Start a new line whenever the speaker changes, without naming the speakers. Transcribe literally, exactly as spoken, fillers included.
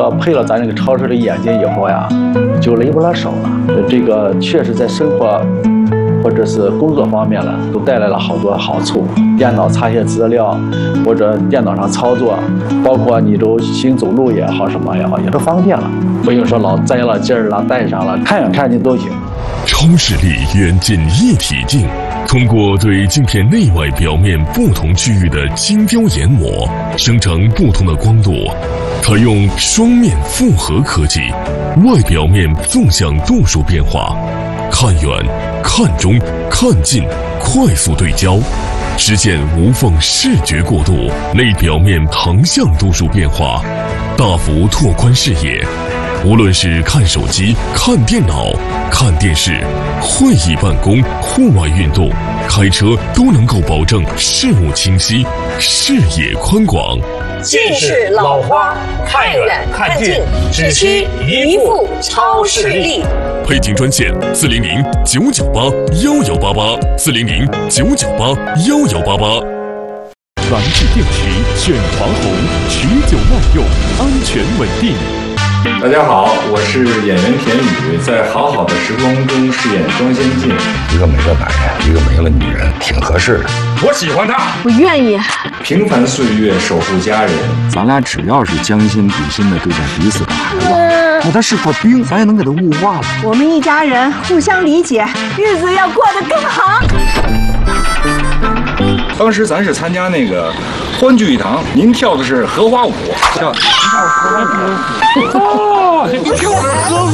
个配了咱这个超市的眼镜以后呀，就累不了手了。这个确实在生活或者是工作方面呢，都带来了好多好处。电脑查些资料，或者电脑上操作，包括你都行走路也好，什么也好，也都方便了。不用说老摘了劲儿了，戴上了，看远看近都行。
超视力远近一体镜，通过对镜片内外表面不同区域的精雕研磨，生成不同的光度。采用双面复合科技，外表面纵向度数变化，看远、看中、看近，快速对焦，实现无缝视觉过渡；内表面横向度数变化，大幅拓宽视野。无论是看手机、看电脑、看电视、会议办公、户外运动、开车，都能够保证视物清晰、视野宽广。
近视老花，看远看近，只需一副超视力。
配镜专线：四零零九九八幺幺八八，四零零九九八幺幺八八。
蓝智电池选华虹，持久耐用，安全稳定。
大家好，我是演员田雨，在《好好的时光》中饰演庄先进。
一个没了男人，一个没了女人，挺合适的。
我喜欢他，
我愿意。
平凡岁月守护家人，
咱俩只要是将心比心的对待彼此的孩子，那他是块冰，咱也能给他物化了。
我们一家人互相理解，日子要过得更好。
当时咱是参加那个欢聚一堂，您跳的是荷花舞，跳荷花舞。哦，您跳的是荷花。